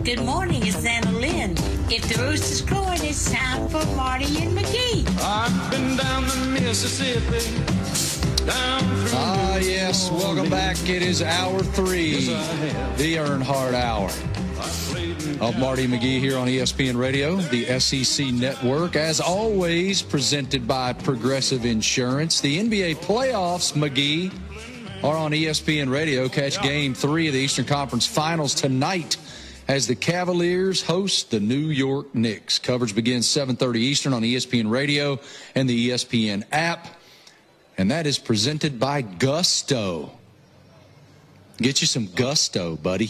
Good morning, it's Anna Lynn. If the rooster's crowing, it's time for Marty and McGee. I've been down the Mississippi. Yes, welcome back. It is hour 3, the Earnhardt Hour of Marty McGee here on ESPN Radio, the SEC Network. As always, presented by Progressive Insurance. The NBA playoffs, McGee, are on ESPN Radio. Catch Game 3 of the Eastern Conference Finals tonight as the Cavaliers host the New York Knicks. Coverage begins 7:30 Eastern on ESPN Radio and the ESPN app. And that is presented by Gusto. Get you some Gusto, buddy.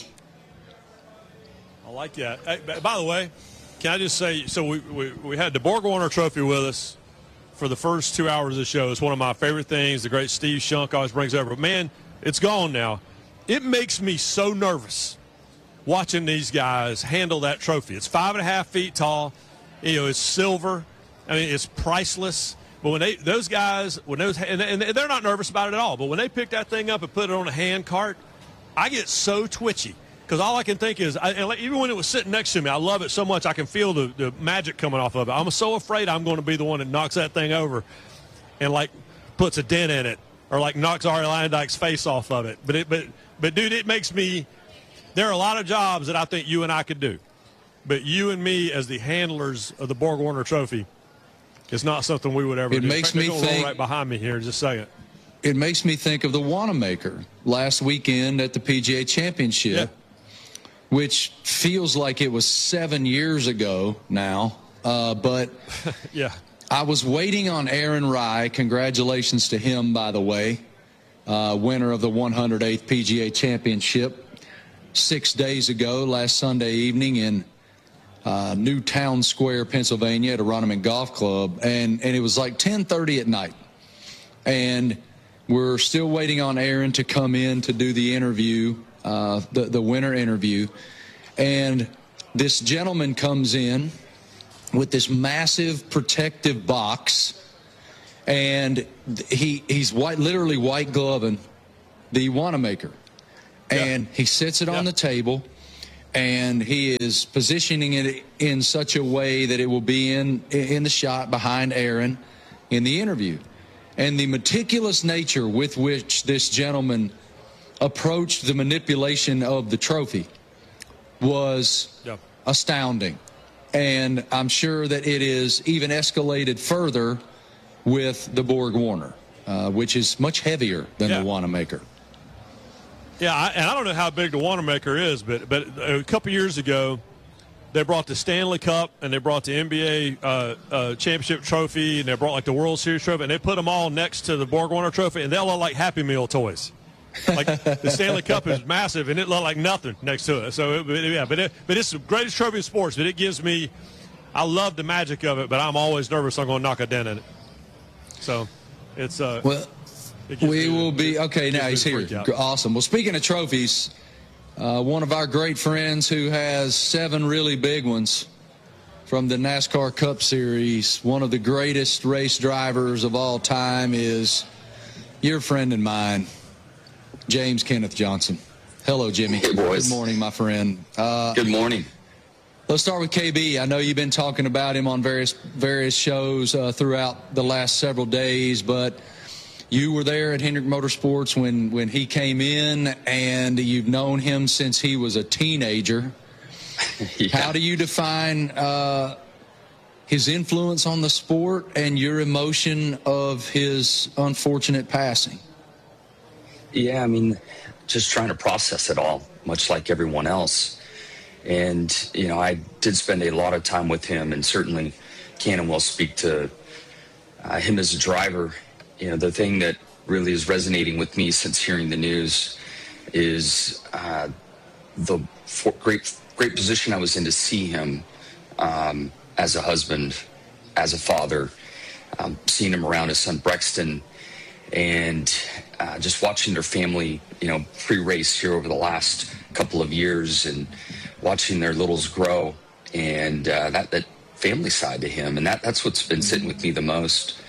I like that. Hey, by the way, can I just say, so we had the Borg Warner Trophy with us for the first 2 hours of the show. It's one of my favorite things. The great Steve Shunk always brings over. But, man, it's gone now. It makes me so nervous watching these guys handle that trophy. It's 5.5 feet tall. You know, it's silver. I mean, it's priceless. But when those guys, and they're not nervous about it at all, but when they pick that thing up and put it on a hand cart, I get so twitchy because all I can think is, even when it was sitting next to me, I love it so much I can feel the magic coming off of it. I'm so afraid I'm going to be the one that knocks that thing over and, like, puts a dent in it or, like, knocks Ari Landyk's face off of it. But dude, it makes me – there are a lot of jobs that I think you and I could do. But you and me as the handlers of the Borg Warner Trophy – it's not something we would ever do. It makes me think right behind me here in just a second. It makes me think of the Wanamaker last weekend at the PGA Championship, which feels like it was 7 years ago now. But yeah, I was waiting on Aaron Rai. Congratulations to him, by the way, winner of the 108th PGA Championship 6 days ago, last Sunday evening in Newtown Square, Pennsylvania, at Aronimink Golf Club, and it was like 10:30 at night, and we're still waiting on Aaron to come in to do the interview, the winner interview, and this gentleman comes in with this massive protective box, and he's literally white gloving the Wanamaker, and he sits it on the table. And he is positioning it in such a way that it will be in the shot behind Aaron in the interview. And the meticulous nature with which this gentleman approached the manipulation of the trophy was astounding. And I'm sure that it is even escalated further with the Borg Warner, which is much heavier than the Wanamaker. Yeah, and I don't know how big the Wanamaker is, but a couple years ago, they brought the Stanley Cup and they brought the NBA championship trophy and they brought, like, the World Series trophy, and they put them all next to the Borg Warner trophy, and they all look like Happy Meal toys. Like, the Stanley Cup is massive, and it looked like nothing next to it. So, but it's the greatest trophy in sports, but it gives me – I love the magic of it, but I'm always nervous I'm going to knock a dent in it. So, it's we will be – okay, now he's here. Awesome. Well, speaking of trophies, one of our great friends who has 7 really big ones from the NASCAR Cup Series, one of the greatest race drivers of all time is your friend and mine, James Kenneth Johnson. Hello, Jimmy. Hey, boys. Good morning, my friend. Good morning. Let's start with KB. I know you've been talking about him on various shows throughout the last several days, but you were there at Hendrick Motorsports when he came in, and you've known him since he was a teenager. Yeah. How do you define his influence on the sport and your emotion of his unfortunate passing? Yeah, I mean, just trying to process it all, much like everyone else. And, you know, I did spend a lot of time with him, and certainly can and will speak to him as a driver. You know, the thing that really is resonating with me since hearing the news is the great position I was in to see him as a husband, as a father, seeing him around his son Brexton, and just watching their family, you know, pre-race here over the last couple of years, and watching their littles grow, and that family side to him, and that's what's been sitting with me the most.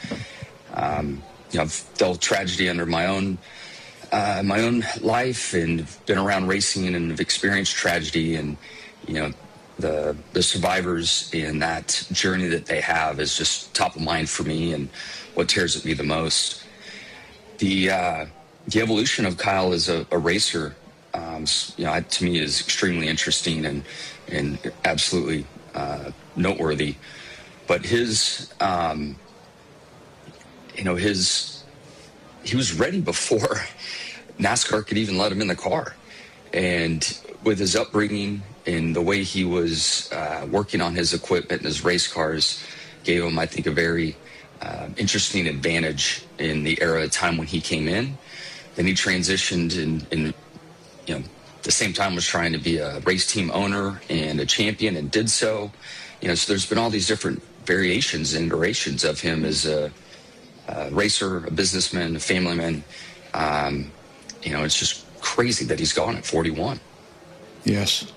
You know, I've felt tragedy under my own life, and been around racing and have experienced tragedy, and you know, the survivors and that journey that they have is just top of mind for me, and what tears at me the most. The evolution of Kyle as a racer, you know, to me is extremely interesting and absolutely noteworthy. But his, you know, he was ready before NASCAR could even let him in the car. And with his upbringing and the way he was working on his equipment and his race cars, gave him, I think, a very interesting advantage in the era of time when he came in. Then he transitioned and you know, at the same time was trying to be a race team owner and a champion, and did so. You know, so there's been all these different variations and iterations of him as a racer, a businessman, a family man. You know, it's just crazy that he's gone at 41. Yes.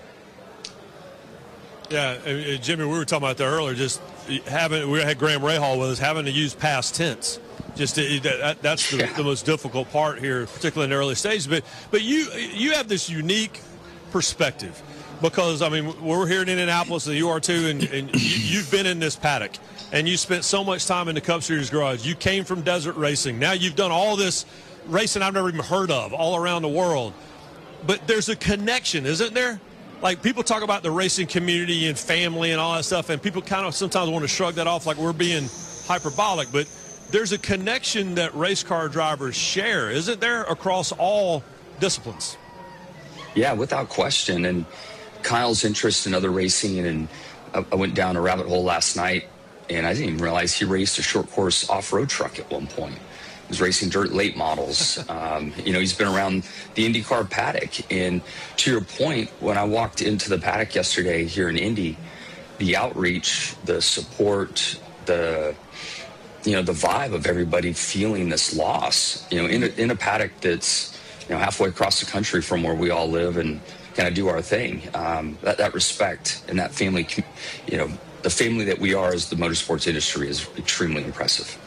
Yeah, Jimmy, we were talking about that earlier. Just we had Graham Rahal with us, having to use past tense. Just that's the most difficult part here, particularly in the early stages. But you have this unique perspective, because I mean, we're here in Indianapolis, and you are too, and you've been in this paddock, and you spent so much time in the Cup Series garage. You came from desert racing. Now you've done all this racing I've never even heard of all around the world. But there's a connection, isn't there? Like, people talk about the racing community and family and all that stuff, and people kind of sometimes want to shrug that off like we're being hyperbolic, but there's a connection that race car drivers share, isn't there, across all disciplines? Yeah, without question. And Kyle's interest in other racing, and I went down a rabbit hole last night, and I didn't even realize he raced a short course off-road truck at one point. He was racing dirt late models. You know, he's been around the IndyCar paddock. And to your point, when I walked into the paddock yesterday here in Indy, the outreach, the support, the vibe of everybody feeling this loss, you know, in a paddock that's, you know, halfway across the country from where we all live and kind of do our thing. That respect and that family, you know, the family that we are as the motorsports industry is extremely impressive.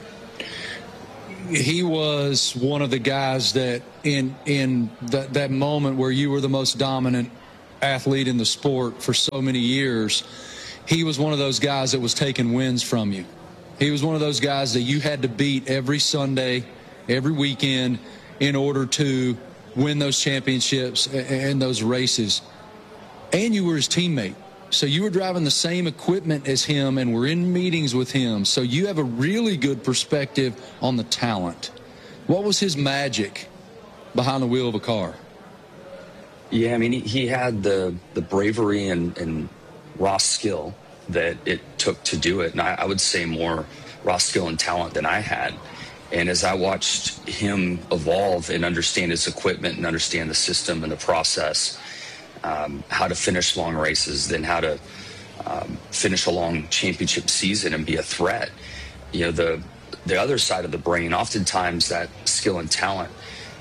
He was one of the guys that in that moment where you were the most dominant athlete in the sport for so many years, he was one of those guys that was taking wins from you. He was one of those guys that you had to beat every Sunday, every weekend, in order to win those championships and those races. And you were his teammate. So you were driving the same equipment as him and were in meetings with him. So you have a really good perspective on the talent. What was his magic behind the wheel of a car? Yeah, I mean, he had the bravery and raw skill that it took to do it. And I would say more raw skill and talent than I had. And as I watched him evolve and understand his equipment and understand the system and the process, how to finish long races, then how to finish a long championship season and be a threat. You know, the other side of the brain, oftentimes that skill and talent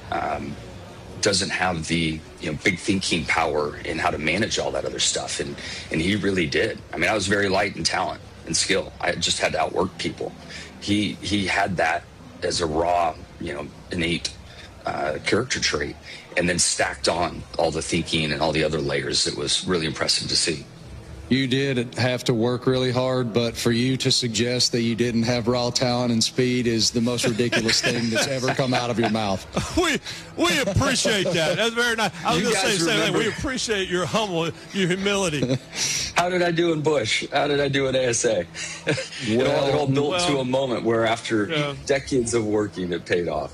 doesn't have the, you know, big thinking power in how to manage all that other stuff. And he really did. I mean, I was very light in talent and skill. I just had to outwork people. He had that as a raw, you know, innate character trait, and then stacked on all the thinking and all the other layers. It was really impressive to see. You did have to work really hard, but for you to suggest that you didn't have raw talent and speed is the most ridiculous thing that's ever come out of your mouth. We appreciate that. That's very nice. I was going to say the same thing. We appreciate your humility. How did I do in Busch? How did I do in ASA? It all built to a moment where after decades of working, it paid off.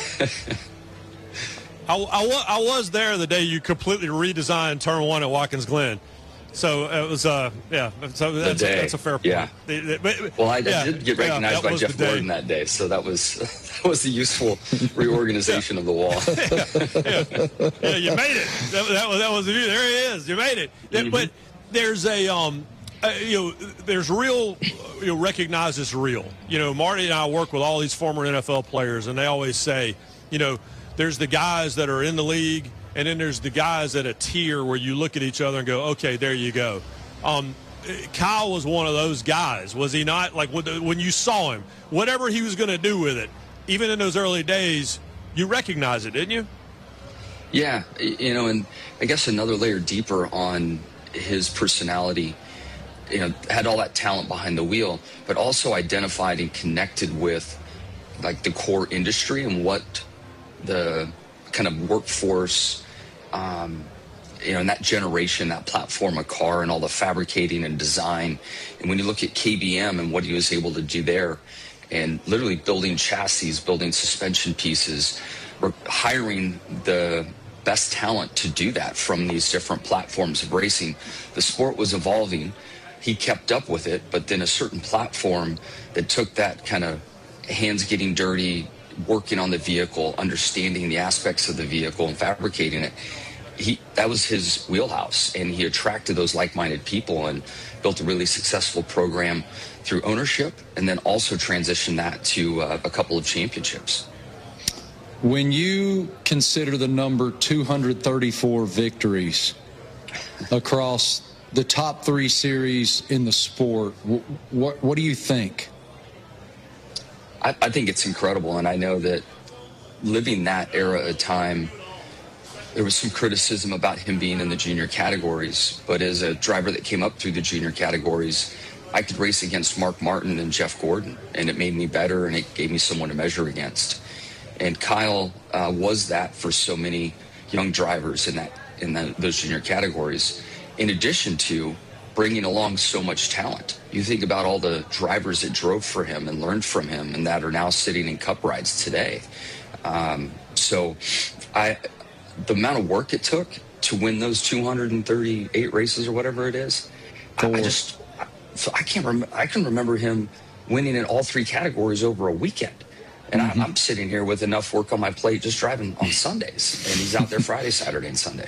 I was there the day you completely redesigned Turn 1 at Watkins Glen. So it was, so that's a fair point. Yeah. Well, I did get recognized by Jeff Gordon that day, so that was a useful reorganization of the wall. Yeah, you made it. That was there. He is. You made it. Mm-hmm. But there's there's real, recognize it's real. You know, Marty and I work with all these former NFL players, and they always say, you know, there's the guys that are in the league, and then there's the guys at a tier where you look at each other and go, okay, there you go. Kyle was one of those guys, was he not? Like when you saw him, whatever he was going to do with it, even in those early days, you recognized it, didn't you? Yeah, and I guess another layer deeper on his personality, had all that talent behind the wheel, but also identified and connected with like the core industry and what the kind of workforce, in that generation, that platform, a car and all the fabricating and design. And when you look at KBM and what he was able to do there, and literally building chassis, building suspension pieces, or hiring the best talent to do that from these different platforms of racing. The sport was evolving. He kept up with it, but then a certain platform that took that kind of hands getting dirty, working on the vehicle, understanding the aspects of the vehicle and fabricating it, that was his wheelhouse, and he attracted those like-minded people and built a really successful program through ownership, and then also transitioned that to a couple of championships. When you consider the number 234 victories across the top 3 series in the sport, what do you think? I think it's incredible, and I know that living that era of time, there was some criticism about him being in the junior categories, but as a driver that came up through the junior categories, I could race against Mark Martin and Jeff Gordon, and it made me better, and it gave me someone to measure against. And Kyle was that for so many young drivers in those junior categories, in addition to bringing along so much talent. You think about all the drivers that drove for him and learned from him and that are now sitting in cup rides today. So the amount of work it took to win those 238 races or whatever it is, I can remember him winning in all 3 categories over a weekend. And I'm sitting here with enough work on my plate just driving on Sundays, and he's out there Friday, Saturday, and Sunday.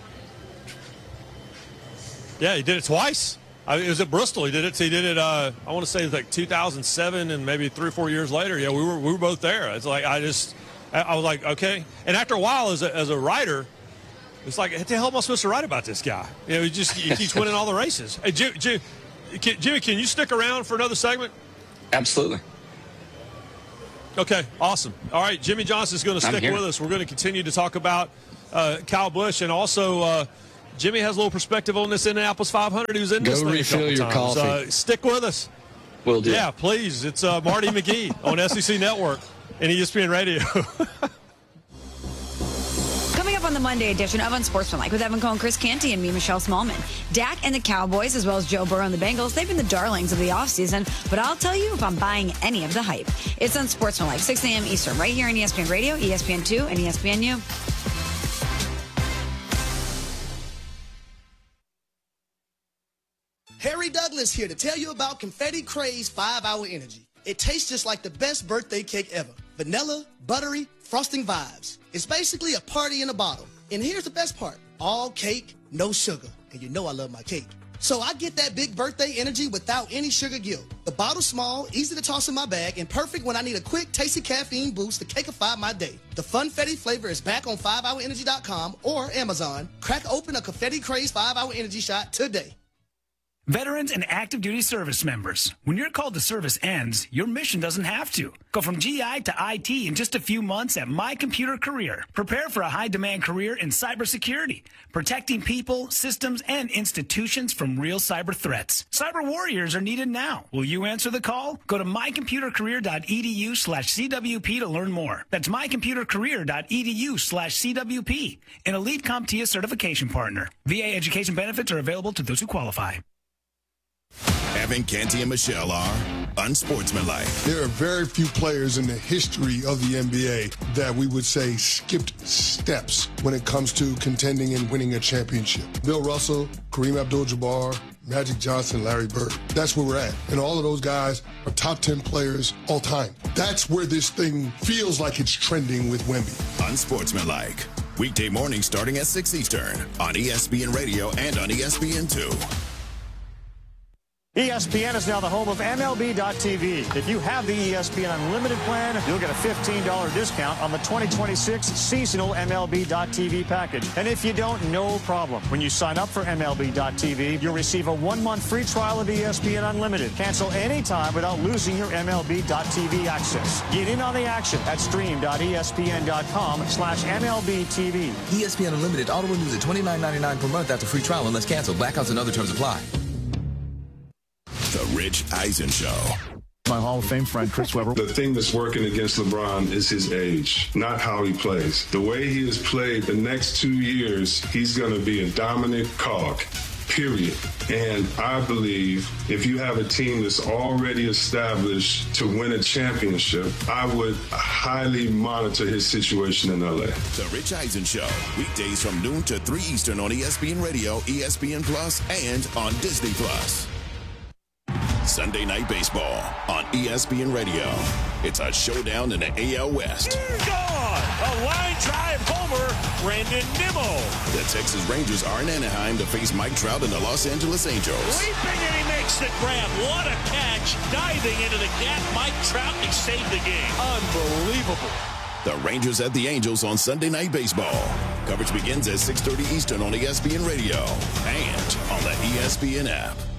Yeah, he did it twice. It was at Bristol. He did it. I want to say it was like 2007, and maybe 3 or 4 years later. Yeah, we were both there. It's like I was like, okay. And after a while, as a writer, it's like, what the hell am I supposed to write about this guy? He keeps winning all the races. Hey, Jimmy, can you stick around for another segment? Absolutely. Okay, awesome. All right, Jimmy Johnson's going to stick with us. We're going to continue to talk about Kyle Busch, and also Jimmy has a little perspective on this Indianapolis 500. He was in this thing a couple times. Coffee. Stick with us. Will do. Yeah, please. It's Marty McGee on SEC Network and ESPN Radio. Coming up on the Monday edition of Unsportsmanlike with Evan Cohen, Chris Canty, and me, Michelle Smallman. Dak and the Cowboys, as well as Joe Burrow and the Bengals, they've been the darlings of the offseason, but I'll tell you if I'm buying any of the hype. It's Unsportsmanlike, 6 a.m. Eastern, right here on ESPN Radio, ESPN2, and ESPNU. Harry Douglas here to tell you about Confetti Craze 5-Hour Energy. It tastes just like the best birthday cake ever. Vanilla, buttery, frosting vibes. It's basically a party in a bottle. And here's the best part. All cake, no sugar. And you know I love my cake. So I get that big birthday energy without any sugar guilt. The bottle's small, easy to toss in my bag, and perfect when I need a quick, tasty caffeine boost to cakeify my day. The Funfetti flavor is back on 5hourenergy.com or Amazon. Crack open a Confetti Craze 5-Hour Energy shot today. Veterans and active duty service members, when your call to service ends, your mission doesn't have to. Go from GI to IT in just a few months at My Computer Career. Prepare for a high-demand career in cybersecurity, protecting people, systems, and institutions from real cyber threats. Cyber warriors are needed now. Will you answer the call? Go to mycomputercareer.edu/CWP to learn more. That's mycomputercareer.edu/CWP, an elite CompTIA certification partner. VA education benefits are available to those who qualify. Evan Canty and Michelle are unsportsmanlike. There are very few players in the history of the NBA that we would say skipped steps when it comes to contending and winning a championship. Bill Russell, Kareem Abdul-Jabbar, Magic Johnson, Larry Bird. That's where we're at. And all of those guys are top 10 players all time. That's where this thing feels like it's trending with Wemby. Unsportsmanlike. Weekday mornings starting at 6 Eastern on ESPN Radio and on ESPN2. ESPN is now the home of MLB.tv. If you have the ESPN Unlimited plan, you'll get a $15 discount on the 2026 seasonal MLB.tv package. And if you don't, no problem. When you sign up for MLB.tv, you'll receive a 1-month free trial of ESPN Unlimited. Cancel anytime without losing your MLB.tv access. Get in on the action at stream.espn.com/MLBTV. ESPN Unlimited auto renews at $29.99 per month after free trial unless canceled. Blackouts and other terms apply. The Rich Eisen Show. My Hall of Fame friend, Chris Webber. The thing that's working against LeBron is his age, not how he plays. The way he has played the next 2 years, he's going to be a dominant cog, period. And I believe if you have a team that's already established to win a championship, I would highly monitor his situation in LA. The Rich Eisen Show, weekdays from noon to 3 Eastern on ESPN Radio, ESPN Plus, and on Disney Plus. Sunday Night Baseball on ESPN Radio. It's a showdown in the AL West. Gone! A line drive homer, Brandon Nimmo. The Texas Rangers are in Anaheim to face Mike Trout and the Los Angeles Angels. Leaping and he makes the grab. What a catch. Diving into the gap, Mike Trout, he saved the game. Unbelievable. The Rangers at the Angels on Sunday Night Baseball. Coverage begins at 6:30 Eastern on ESPN Radio and on the ESPN app.